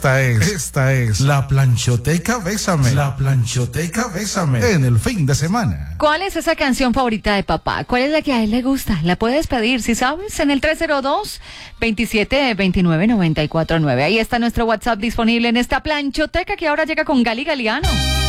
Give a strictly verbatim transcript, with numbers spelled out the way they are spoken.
Esta es, esta es la planchoteca Bésame. La planchoteca Bésame en el fin de semana. ¿Cuál es esa canción favorita de papá? ¿Cuál es la que a él le gusta? La puedes pedir, si sabes, en el tres cero dos, veintisiete veintinueve, noventa y cuatro nueve. Ahí está nuestro WhatsApp disponible en esta planchoteca que ahora llega con Gali Galiano.